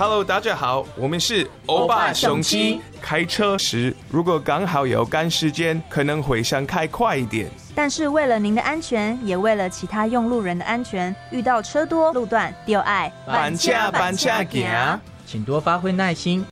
Hello， 大家好，我们是欧巴雄鸡。开车时如果刚好有赶时间，可能会想开快一点。 但是为了您的安全，也为了其他用路人的安全，遇到车多路段，就要慢车行， 请多发挥耐心，